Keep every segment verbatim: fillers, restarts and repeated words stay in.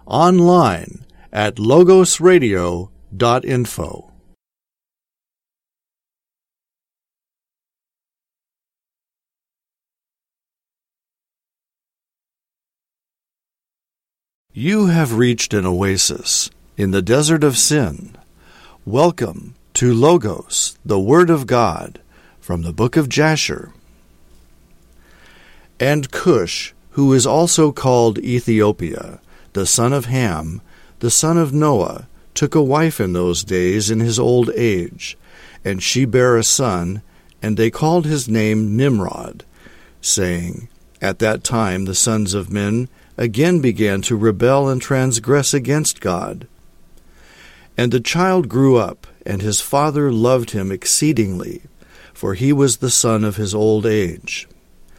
online at logos radio dot info. You have reached an oasis in the desert of sin. Welcome to Logos, the Word of God, from the book of Jasher. And Cush, who is also called Ethiopia, the son of Ham, the son of Noah, took a wife in those days in his old age, and she bare a son, and they called his name Nimrod, saying, At that time the sons of men again began to rebel and transgress against God. And the child grew up, and his father loved him exceedingly, for he was the son of his old age.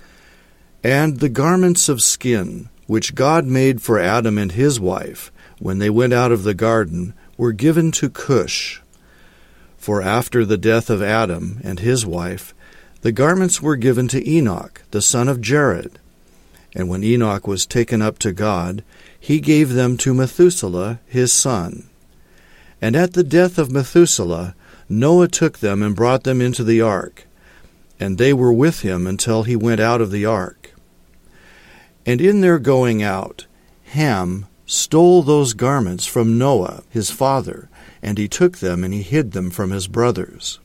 And the garments of skin, which God made for Adam and his wife, when they went out of the garden, were given to Cush. For after the death of Adam and his wife, the garments were given to Enoch, the son of Jared. And when Enoch was taken up to God, he gave them to Methuselah his son. And at the death of Methuselah, Noah took them and brought them into the ark, and they were with him until he went out of the ark. And in their going out, Ham stole those garments from Noah his father, and he took them and he hid them from his brothers.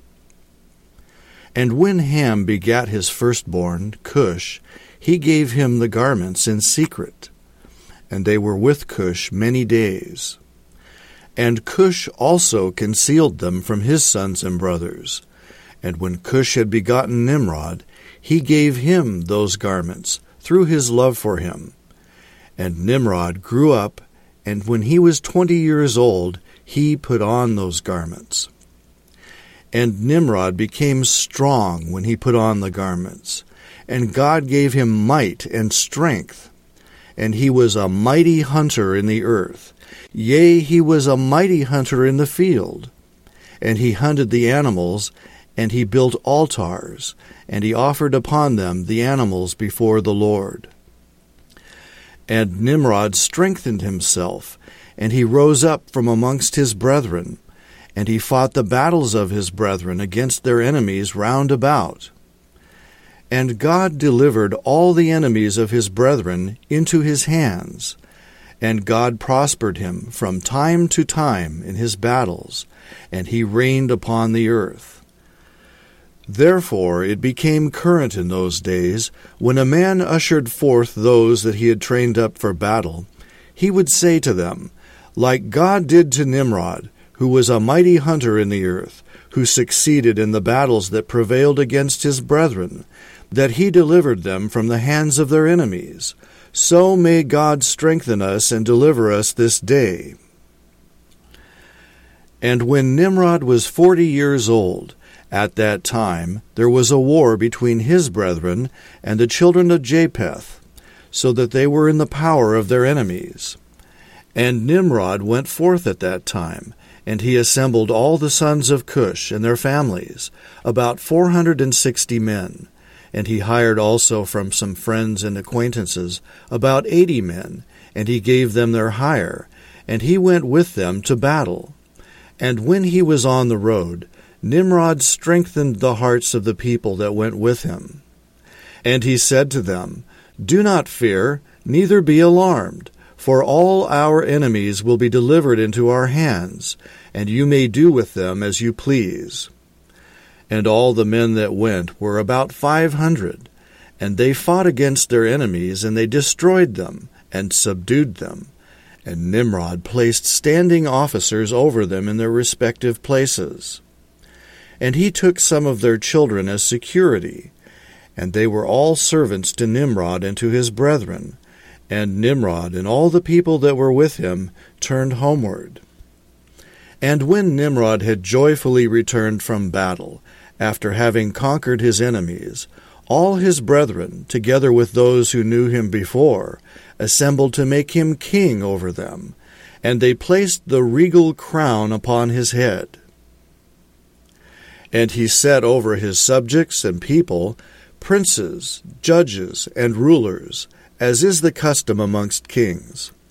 And when Ham begat his firstborn, Cush, he gave him the garments in secret, and they were with Cush many days. And Cush also concealed them from his sons and brothers. And when Cush had begotten Nimrod, he gave him those garments through his love for him. And Nimrod grew up, and when he was twenty years old, he put on those garments. And Nimrod became strong when he put on the garments, and God gave him might and strength. And he was a mighty hunter in the earth. Yea, he was a mighty hunter in the field. And he hunted the animals, and he built altars, and he offered upon them the animals before the Lord. And Nimrod strengthened himself, and he rose up from amongst his brethren, and he fought the battles of his brethren against their enemies round about. And God delivered all the enemies of his brethren into his hands, and God prospered him from time to time in his battles, and he reigned upon the earth. Therefore it became current in those days, when a man ushered forth those that he had trained up for battle, he would say to them, Like God did to Nimrod, who was a mighty hunter in the earth, who succeeded in the battles that prevailed against his brethren, that he delivered them from the hands of their enemies, so may God strengthen us and deliver us this day. And when Nimrod was forty years old, at that time there was a war between his brethren and the children of Japheth, so that they were in the power of their enemies. And Nimrod went forth at that time, and he assembled all the sons of Cush and their families, about four hundred and sixty men. And he hired also from some friends and acquaintances about eighty men, and he gave them their hire, and he went with them to battle. And when he was on the road, Nimrod strengthened the hearts of the people that went with him. And he said to them, Do not fear, neither be alarmed, for all our enemies will be delivered into our hands, and you may do with them as you please. And all the men that went were about five hundred, and they fought against their enemies, and they destroyed them, and subdued them. And Nimrod placed standing officers over them in their respective places. And he took some of their children as security, and they were all servants to Nimrod and to his brethren. And Nimrod and all the people that were with him turned homeward. And when Nimrod had joyfully returned from battle, after having conquered his enemies, all his brethren, together with those who knew him before, assembled to make him king over them, and they placed the regal crown upon his head. And he set over his subjects and people princes, judges, and rulers, as is the custom amongst kings.